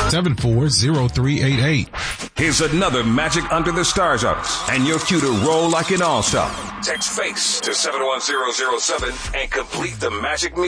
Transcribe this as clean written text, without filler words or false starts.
888-874-0388. Here's another Magic Under the Stars artist, and your cue to roll like an all-star. Text FACE to 71007 and complete the Magic Music